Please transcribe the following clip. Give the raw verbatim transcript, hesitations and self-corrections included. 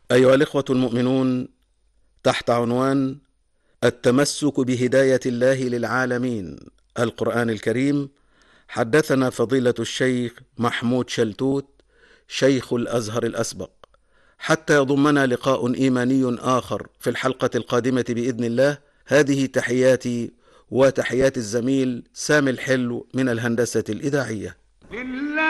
أيها الإخوة المؤمنون، تحت عنوان التمسك بهداية الله للعالمين القرآن الكريم، حدثنا فضيلة الشيخ محمود شلتوت شيخ الأزهر الأسبق، حتى يضمنا لقاء إيماني آخر في الحلقة القادمة بإذن الله. هذه تحياتي وتحيات الزميل سامي الحلو من الهندسة الإذاعية.